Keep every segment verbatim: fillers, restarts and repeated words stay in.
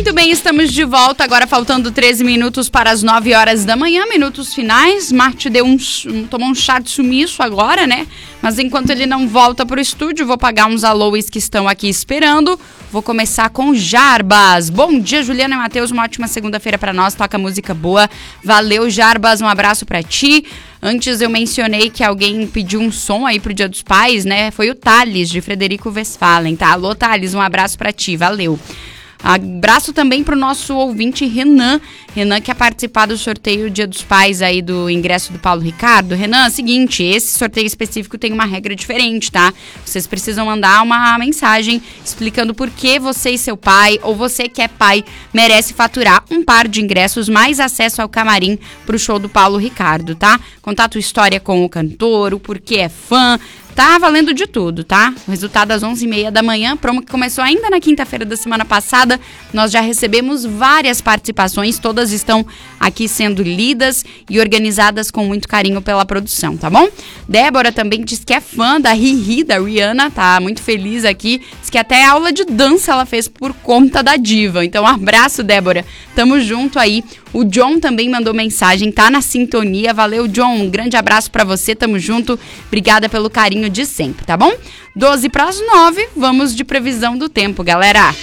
Muito bem, estamos de volta, agora faltando treze minutos para as nove horas da manhã, minutos finais. Marte deu um, um, tomou um chá de sumiço agora, né? Mas enquanto ele não volta pro estúdio, vou pagar uns alôs que estão aqui esperando. Vou começar com Jarbas. Bom dia, Juliana e Matheus, uma ótima segunda-feira para nós, toca música boa. Valeu, Jarbas, um abraço para ti. Antes eu mencionei que alguém pediu um som aí pro Dia dos Pais, né? Foi o Thales, de Frederico Westphalen, tá? Alô, Thales, um abraço para ti, valeu. Abraço também para o nosso ouvinte Renan. Renan quer participar do sorteio Dia dos Pais aí do ingresso do Paulo Ricardo. Renan, seguinte, esse sorteio específico tem uma regra diferente, tá? Vocês precisam mandar uma mensagem explicando por que você e seu pai, ou você que é pai, merece faturar um par de ingressos mais acesso ao camarim pro show do Paulo Ricardo, tá? Contar a tua história com o cantor, o porquê é fã. Tá valendo de tudo, tá? O resultado às onze e meia da manhã, promo que começou ainda na quinta-feira da semana passada. Nós já recebemos várias participações, todas estão aqui sendo lidas e organizadas com muito carinho pela produção, tá bom? Débora também diz que é fã da Riri, da Rihanna, tá muito feliz aqui. Diz que até aula de dança ela fez por conta da diva. Então, um abraço, Débora. Tamo junto aí. O John também mandou mensagem, tá na sintonia. Valeu, John. Um grande abraço pra você, tamo junto. Obrigada pelo carinho de sempre, tá bom? doze para as nove, vamos de previsão do tempo, galera.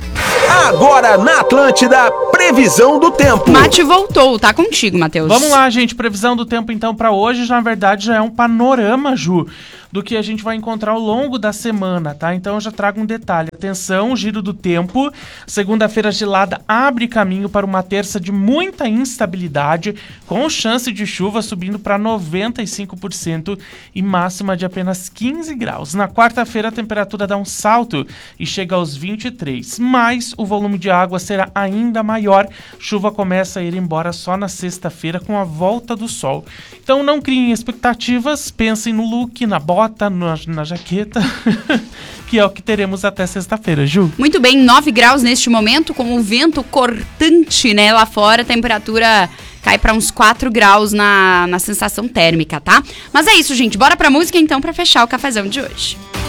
Agora na Atlântida, previsão do tempo. Mate voltou, tá contigo, Matheus. Vamos lá, gente, previsão do tempo então para hoje, já, na verdade já é um panorama, Ju, do que a gente vai encontrar ao longo da semana, tá? Então eu já trago um detalhe. Atenção, giro do tempo. Segunda-feira gelada abre caminho para uma terça de muita instabilidade, com chance de chuva subindo para noventa e cinco por cento e máxima de apenas quinze graus. Na quarta-feira a temperatura dá um salto e chega aos vinte e três, mas o volume de água será ainda maior. Chuva começa a ir embora só na sexta-feira com a volta do sol. Então não criem expectativas, pensem no look, na bota, Na, na jaqueta, que é o que teremos até sexta-feira, Ju. Muito bem, nove graus neste momento, com o vento cortante, né, lá fora, a temperatura cai para uns quatro graus na, na sensação térmica, tá? Mas é isso, gente, bora pra música então pra fechar o cafezão de hoje.